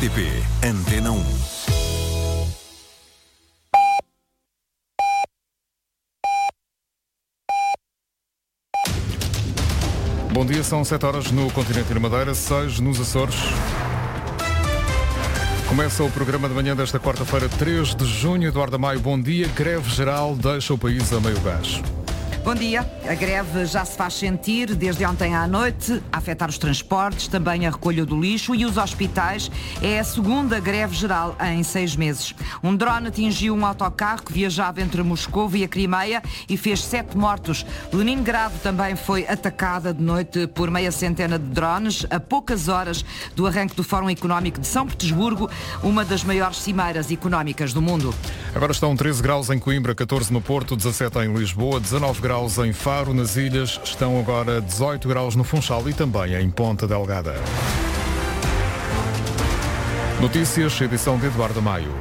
RTP Antena 1. Bom dia, são 7 horas no continente e na Madeira, 6 nos Açores. Começa o programa de manhã desta quarta-feira, 3 de junho. Eduardo Maio, bom dia. Greve geral deixa o país a meio gás. Bom dia. A greve já se faz sentir desde ontem à noite, a afetar os transportes, também a recolha do lixo e os hospitais. É a segunda greve geral em 6 meses. Um drone atingiu um autocarro que viajava entre Moscovo e a Crimeia e fez 7 mortos. Leningrado também foi atacada de noite por meia centena de drones, a poucas horas do arranque do Fórum Económico de São Petersburgo, uma das maiores cimeiras económicas do mundo. Agora estão 13 graus em Coimbra, 14 no Porto, 17 em Lisboa, 19 graus em Faro, nas ilhas, estão agora 18 graus no Funchal e também em Ponta Delgada. Notícias, edição de Eduardo Maio.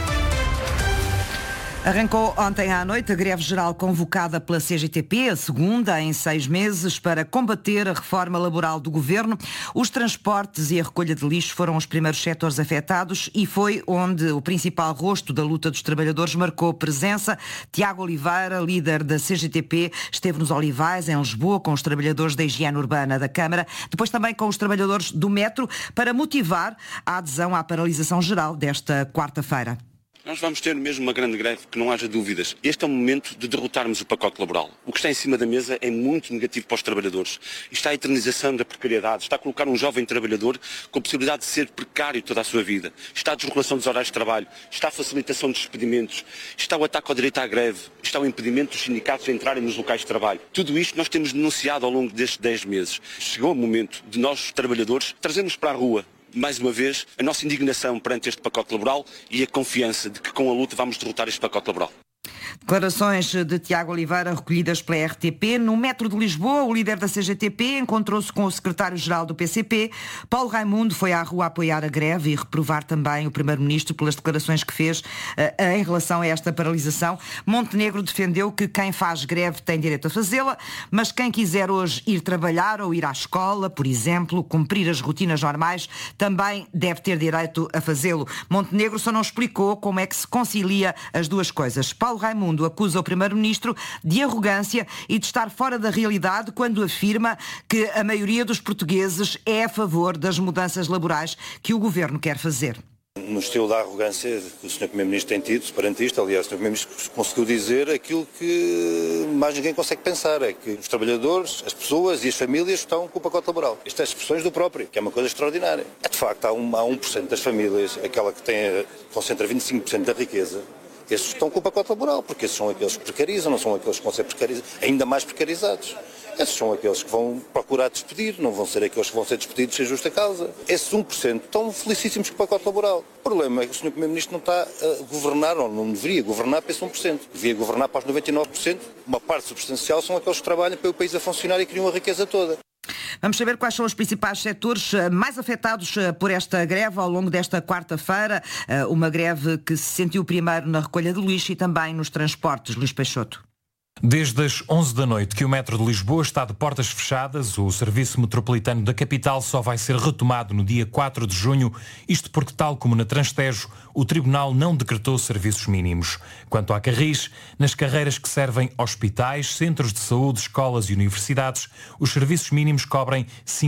Arrancou ontem à noite a greve geral convocada pela CGTP, a segunda em 6 meses, para combater a reforma laboral do governo. Os transportes e a recolha de lixo foram os primeiros setores afetados e foi onde o principal rosto da luta dos trabalhadores marcou presença. Tiago Oliveira, líder da CGTP, esteve nos Olivais, em Lisboa, com os trabalhadores da higiene urbana da Câmara, depois também com os trabalhadores do metro, para motivar a adesão à paralisação geral desta quarta-feira. Nós vamos ter mesmo uma grande greve, que não haja dúvidas. Este é o momento de derrotarmos o pacote laboral. O que está em cima da mesa é muito negativo para os trabalhadores. Está a eternização da precariedade, está a colocar um jovem trabalhador com a possibilidade de ser precário toda a sua vida. Está a desregulação dos horários de trabalho, está a facilitação dos despedimentos, está o ataque ao direito à greve, está o impedimento dos sindicatos de entrarem nos locais de trabalho. Tudo isto nós temos denunciado ao longo destes 10 meses. Chegou o momento de nós, os trabalhadores, trazermos para a rua, mais uma vez, a nossa indignação perante este pacote laboral e a confiança de que com a luta vamos derrotar este pacote laboral. Declarações de Tiago Oliveira recolhidas pela RTP. No metro de Lisboa, o líder da CGTP encontrou-se com o secretário-geral do PCP. Paulo Raimundo foi à rua apoiar a greve e reprovar também o primeiro-ministro pelas declarações que fez em relação a esta paralisação. Montenegro defendeu que quem faz greve tem direito a fazê-la, mas quem quiser hoje ir trabalhar ou ir à escola, por exemplo, cumprir as rotinas normais, também deve ter direito a fazê-lo. Montenegro só não explicou como é que se concilia as duas coisas. Paulo Raimundo acusa o primeiro-ministro de arrogância e de estar fora da realidade quando afirma que a maioria dos portugueses é a favor das mudanças laborais que o governo quer fazer. No estilo da arrogância que o Sr. Primeiro-Ministro tem tido, perante isto, aliás, o Sr. Primeiro-Ministro conseguiu dizer aquilo que mais ninguém consegue pensar, é que os trabalhadores, as pessoas e as famílias estão com o pacote laboral. Estas expressões do próprio, que é uma coisa extraordinária. De facto, há 1% das famílias, aquela que concentra 25% da riqueza, esses estão com o pacote laboral, porque esses são aqueles que precarizam, não são aqueles que vão ser ainda mais precarizados. Esses são aqueles que vão procurar despedir, não vão ser aqueles que vão ser despedidos sem justa causa. Esses 1% estão felicíssimos com o pacote laboral. O problema é que o Sr. Primeiro-Ministro não está a governar, ou não deveria governar para esse 1%. Devia governar para os 99%. Uma parte substancial são aqueles que trabalham para o país a funcionar e criam a riqueza toda. Vamos saber quais são os principais setores mais afetados por esta greve ao longo desta quarta-feira. Uma greve que se sentiu primeiro na recolha de lixo e também nos transportes. Luís Peixoto. Desde as 11 da noite que o metro de Lisboa está de portas fechadas, o serviço metropolitano da capital só vai ser retomado no dia 4 de junho, isto porque, tal como na Transtejo, o Tribunal não decretou serviços mínimos. Quanto à Carris, nas carreiras que servem hospitais, centros de saúde, escolas e universidades, os serviços mínimos cobrem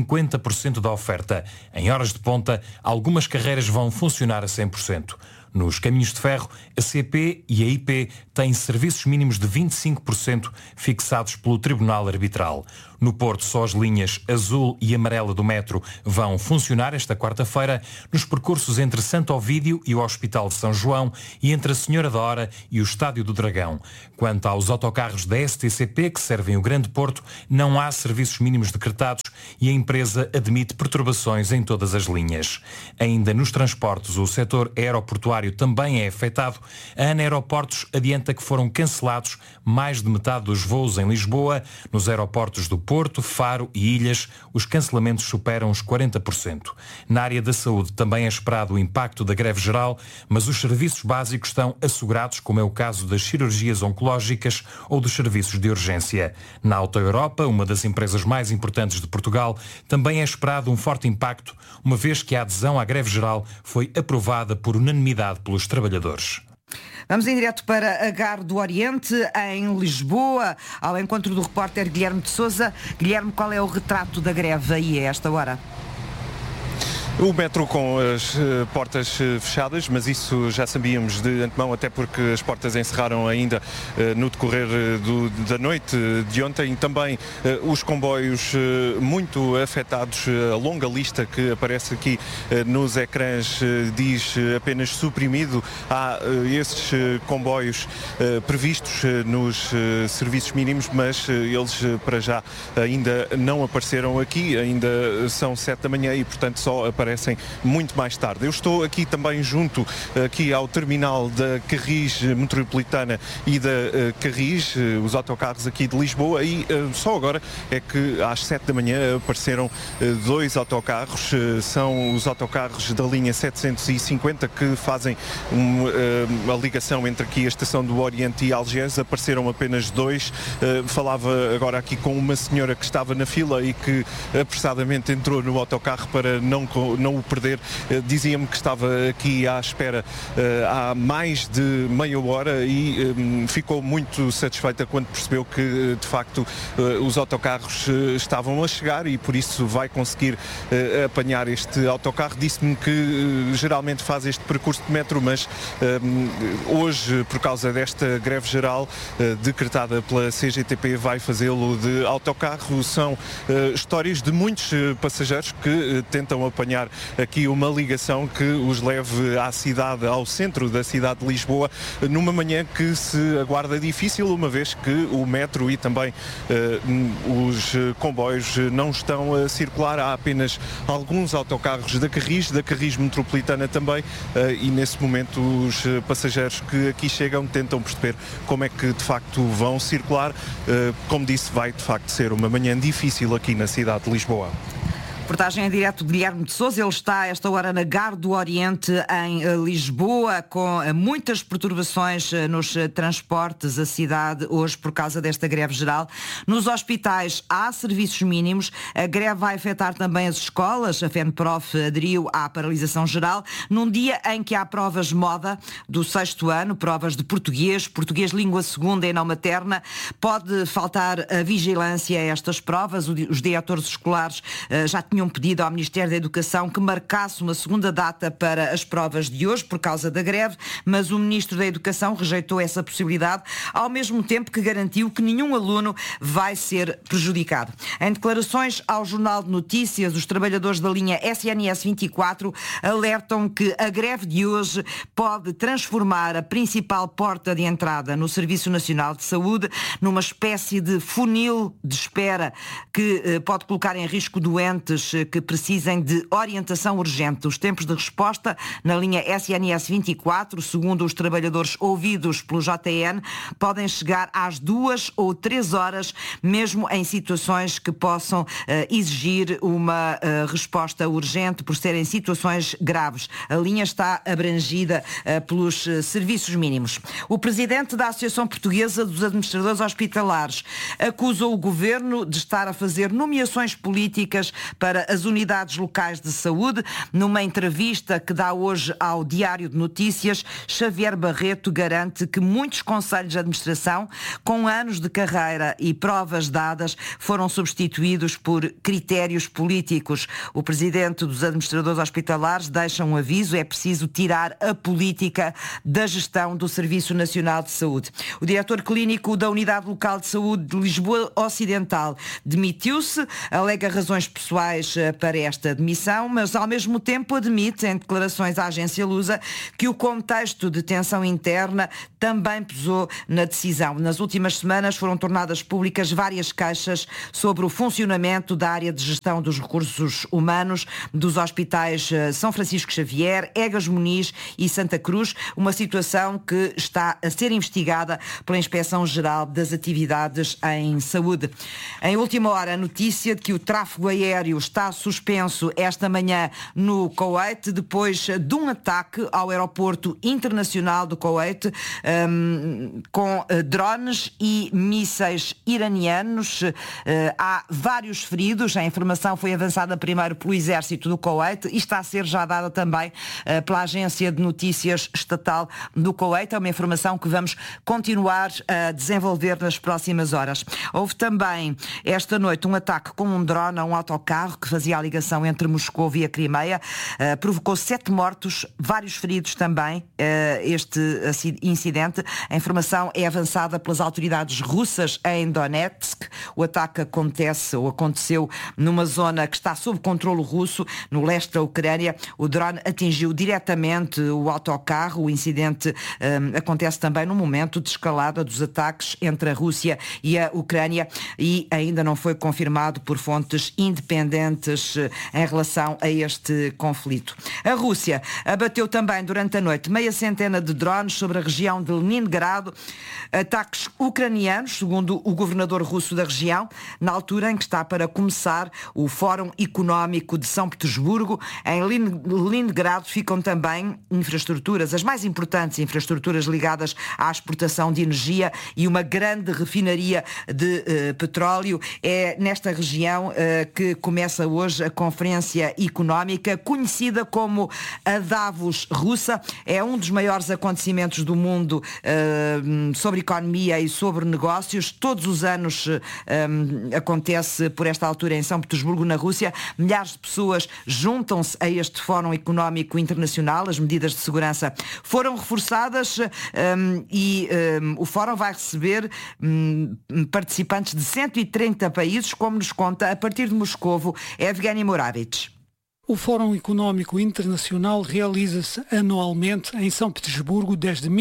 50% da oferta. Em horas de ponta, algumas carreiras vão funcionar a 100%. Nos caminhos de ferro, a CP e a IP têm serviços mínimos de 25% fixados pelo Tribunal Arbitral. No Porto, só as linhas azul e amarela do metro vão funcionar esta quarta-feira nos percursos entre Santo Ovídio e o Hospital de São João e entre a Senhora da Hora e o Estádio do Dragão. Quanto aos autocarros da STCP que servem o Grande Porto, não há serviços mínimos decretados e a empresa admite perturbações em todas as linhas. Ainda nos transportes, o setor aeroportuário também é afetado. A ANA Aeroportos adianta que foram cancelados mais de metade dos voos em Lisboa. Nos aeroportos do Porto, Faro e Ilhas, os cancelamentos superam os 40%. Na área da saúde também é esperado o impacto da greve geral, mas os serviços básicos estão assegurados, como é o caso das cirurgias oncológicas ou dos serviços de urgência. Na Auto Europa, uma das empresas mais importantes de Portugal, Portugal, também é esperado um forte impacto, uma vez que a adesão à greve geral foi aprovada por unanimidade pelos trabalhadores. Vamos em direto para a Gare do Oriente, em Lisboa, ao encontro do repórter Guilherme de Sousa. Guilherme, qual é o retrato da greve aí a esta hora? O metro com as portas fechadas, mas isso já sabíamos de antemão, até porque as portas encerraram ainda no decorrer da noite de ontem. Também os comboios muito afetados. A longa lista que aparece aqui nos ecrãs diz apenas suprimido. Há esses comboios previstos nos serviços mínimos, mas eles para já ainda não apareceram aqui. Ainda são 7 da manhã e, portanto, só aparecem muito mais tarde. Eu estou aqui também junto aqui ao terminal da Carris Metropolitana e da Carris, os autocarros aqui de Lisboa, e só agora é que às 7 da manhã apareceram 2 autocarros. São os autocarros da linha 750 que fazem a ligação entre aqui a Estação do Oriente e Algés. Apareceram apenas 2. Falava agora aqui com uma senhora que estava na fila e que apressadamente entrou no autocarro para não o perder. Dizia-me que estava aqui à espera há mais de meia hora e ficou muito satisfeita quando percebeu que de facto os autocarros estavam a chegar e por isso vai conseguir apanhar este autocarro. Disse-me que geralmente faz este percurso de metro, mas hoje, por causa desta greve geral decretada pela CGTP, vai fazê-lo de autocarro. São histórias de muitos passageiros que tentam apanhar aqui uma ligação que os leve à cidade, ao centro da cidade de Lisboa, numa manhã que se aguarda difícil, uma vez que o metro e também os comboios não estão a circular. Há apenas alguns autocarros da Carris Metropolitana também, e nesse momento os passageiros que aqui chegam tentam perceber como é que de facto vão circular. Como disse, vai de facto ser uma manhã difícil aqui na cidade de Lisboa. Reportagem em direto de Guilherme de Sousa. Ele está a esta hora na Gare do Oriente, em Lisboa, com muitas perturbações nos transportes. A cidade hoje, por causa desta greve geral. Nos hospitais há serviços mínimos. A greve vai afetar também as escolas. A FENPROF aderiu à paralisação geral num dia em que há provas moda do 6º ano, provas de português língua segunda e não materna. Pode faltar a vigilância a estas provas. Os diretores escolares já tinham pedido ao Ministério da Educação que marcasse uma segunda data para as provas de hoje por causa da greve, mas o Ministro da Educação rejeitou essa possibilidade, ao mesmo tempo que garantiu que nenhum aluno vai ser prejudicado. Em declarações ao Jornal de Notícias, os trabalhadores da linha SNS 24 alertam que a greve de hoje pode transformar a principal porta de entrada no Serviço Nacional de Saúde numa espécie de funil de espera que pode colocar em risco doentes que precisem de orientação urgente. Os tempos de resposta na linha SNS 24, segundo os trabalhadores ouvidos pelo JN, podem chegar às 2 ou 3 horas, mesmo em situações que possam exigir uma resposta urgente por serem situações graves. A linha está abrangida pelos serviços mínimos. O presidente da Associação Portuguesa dos Administradores Hospitalares acusou o governo de estar a fazer nomeações políticas para as unidades locais de saúde. Numa entrevista que dá hoje ao Diário de Notícias, Xavier Barreto garante que muitos conselhos de administração, com anos de carreira e provas dadas, foram substituídos por critérios políticos. O presidente dos administradores hospitalares deixa um aviso: é preciso tirar a política da gestão do Serviço Nacional de Saúde. O diretor clínico da Unidade Local de Saúde de Lisboa Ocidental demitiu-se, alega razões pessoais para esta demissão, mas ao mesmo tempo admite, em declarações à agência Lusa, que o contexto de tensão interna também pesou na decisão. Nas últimas semanas foram tornadas públicas várias queixas sobre o funcionamento da área de gestão dos recursos humanos dos hospitais São Francisco Xavier, Egas Muniz e Santa Cruz, uma situação que está a ser investigada pela Inspeção-Geral das Atividades em Saúde. Em última hora, a notícia de que o tráfego aéreo está suspenso esta manhã no Kuwait, depois de um ataque ao aeroporto internacional do Kuwait com drones e mísseis iranianos. Há vários feridos. A informação foi avançada primeiro pelo exército do Kuwait e está a ser já dada também pela agência de notícias estatal do Kuwait. É uma informação que vamos continuar a desenvolver nas próximas horas. Houve também esta noite um ataque com um drone a um autocarro que fazia a ligação entre Moscou e a Crimeia. Provocou 7 mortos, vários feridos também, este incidente. A informação é avançada pelas autoridades russas em Donetsk. O ataque aconteceu numa zona que está sob controle russo, no leste da Ucrânia. O drone atingiu diretamente o autocarro. O incidente acontece também no momento de escalada dos ataques entre a Rússia e a Ucrânia e ainda não foi confirmado por fontes independentes em relação a este conflito. A Rússia abateu também durante a noite meia centena de drones sobre a região de Leningrado, ataques ucranianos, segundo o governador russo da região, na altura em que está para começar o Fórum Económico de São Petersburgo. Em Leningrado ficam também infraestruturas, as mais importantes infraestruturas ligadas à exportação de energia e uma grande refinaria de petróleo. É nesta região que começa hoje a Conferência Económica, conhecida como a Davos russa. É um dos maiores acontecimentos do mundo sobre economia e sobre negócios. Todos os anos acontece por esta altura em São Petersburgo, na Rússia. Milhares de pessoas juntam-se a este Fórum Económico Internacional. As medidas de segurança foram reforçadas e o Fórum vai receber participantes de 130 países, como nos conta a partir de Moscovo Evgeny Moravich. O Fórum Económico Internacional realiza-se anualmente em São Petersburgo desde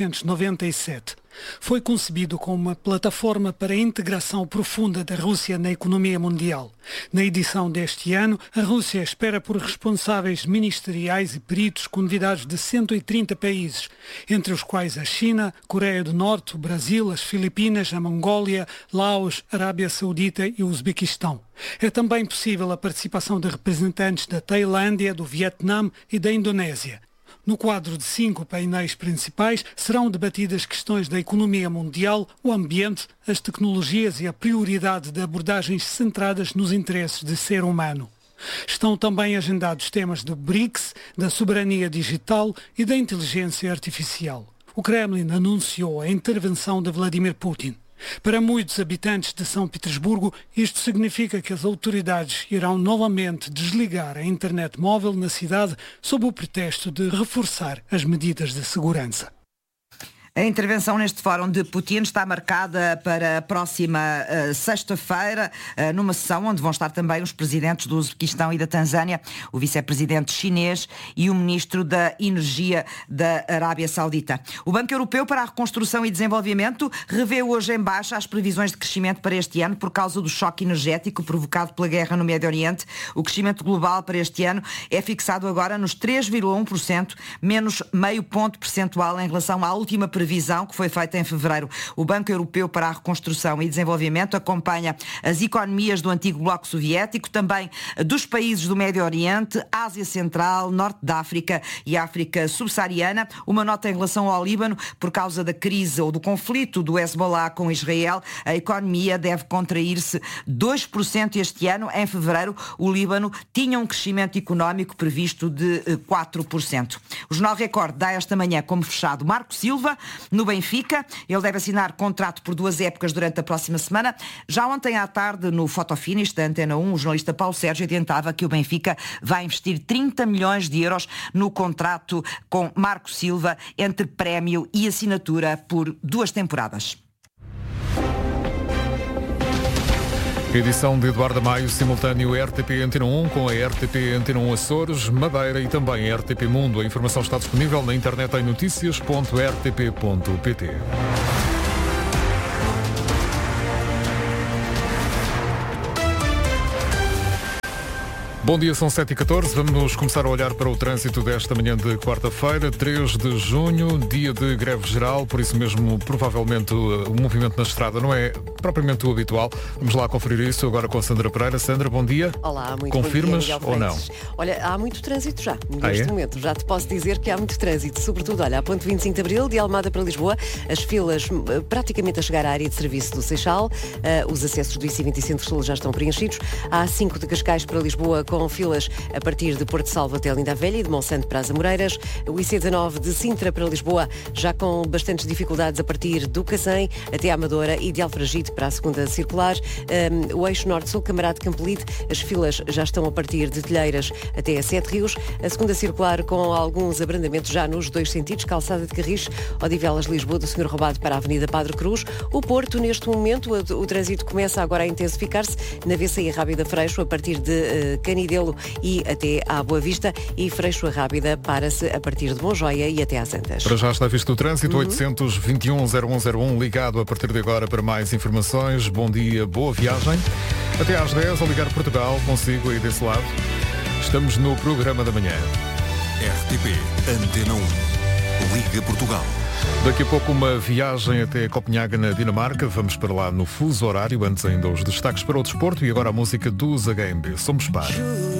1997. Foi concebido como uma plataforma para a integração profunda da Rússia na economia mundial. Na edição deste ano, a Rússia espera por responsáveis ministeriais e peritos convidados de 130 países, entre os quais a China, Coreia do Norte, o Brasil, as Filipinas, a Mongólia, Laos, Arábia Saudita e o Uzbequistão. É também possível a participação de representantes da Tailândia, do Vietnã e da Indonésia. No quadro de 5 painéis principais serão debatidas questões da economia mundial, o ambiente, as tecnologias e a prioridade de abordagens centradas nos interesses do ser humano. Estão também agendados temas do BRICS, da soberania digital e da inteligência artificial. O Kremlin anunciou a intervenção de Vladimir Putin. Para muitos habitantes de São Petersburgo, isto significa que as autoridades irão novamente desligar a internet móvel na cidade sob o pretexto de reforçar as medidas de segurança. A intervenção neste fórum de Putin está marcada para a próxima sexta-feira, numa sessão onde vão estar também os presidentes do Uzbequistão e da Tanzânia, o vice-presidente chinês e o ministro da Energia da Arábia Saudita. O Banco Europeu para a Reconstrução e Desenvolvimento revê hoje em baixa as previsões de crescimento para este ano por causa do choque energético provocado pela guerra no Médio Oriente. O crescimento global para este ano é fixado agora nos 3,1%, menos meio ponto percentual em relação à última previsão que foi feita em fevereiro. O Banco Europeu para a Reconstrução e Desenvolvimento acompanha as economias do antigo bloco soviético, também dos países do Médio Oriente, Ásia Central, Norte da África e África Subsaariana. Uma nota em relação ao Líbano: por causa da crise ou do conflito do Hezbollah com Israel, a economia deve contrair-se 2% este ano. Em fevereiro, o Líbano tinha um crescimento económico previsto de 4%. O Jornal Record dá esta manhã como fechado Marco Silva no Benfica. Ele deve assinar contrato por 2 épocas durante a próxima semana. Já ontem à tarde, no Fotofinish da Antena 1, o jornalista Paulo Sérgio adiantava que o Benfica vai investir 30 milhões de euros no contrato com Marco Silva, entre prémio e assinatura por 2 temporadas. Edição de Eduardo Maio, simultâneo RTP Antena 1 com a RTP Antena 1 Açores, Madeira e também RTP Mundo. A informação está disponível na internet em noticias.rtp.pt. Bom dia, são 7h14. Vamos começar a olhar para o trânsito desta manhã de quarta-feira, 3 de junho, dia de greve geral, por isso mesmo, provavelmente, o movimento na estrada não é propriamente o habitual. Vamos lá conferir isso agora com a Sandra Pereira. Sandra, bom dia. Olá, muito Confirmas bom dia, ou não? Olha, há muito trânsito já, neste momento. Já te posso dizer que há muito trânsito. Sobretudo, olha, a ponte 25 de Abril, de Almada para Lisboa, as filas praticamente a chegar à área de serviço do Seixal. Os acessos do IC20 e Centro-Sul já estão preenchidos. Há 5 de Cascais para Lisboa, com filas a partir de Porto Salvo até Linda a Velha e de Monsanto para as Amoreiras. O IC19 de Sintra para Lisboa, já com bastantes dificuldades a partir do Cazém até a Amadora e de Alfragide para a segunda circular. O eixo Norte-Sul, Camarade Campolide, as filas já estão a partir de Telheiras até a Sete Rios. A segunda circular com alguns abrandamentos já nos 2 sentidos, Calçada de Carris, Odivelas, Lisboa, do Senhor Roubado para a Avenida Padre Cruz. O Porto, neste momento, o trânsito começa agora a intensificar-se na VCI Rábida Freixo, a partir de Canidelo e até à Boa Vista, e Freixo a Rábida para-se a partir de Monjoia e até às Antas. Para já está visto o trânsito, 821-0101, ligado a partir de agora para mais informações. Bom dia, boa viagem. Até às 10, a ligar Portugal, consigo aí desse lado. Estamos no programa da manhã. RTP Antena 1, Liga Portugal. Daqui a pouco uma viagem até Copenhaga, na Dinamarca. Vamos para lá no fuso horário, antes ainda os destaques para o desporto e agora a música dos HMB. Somos par.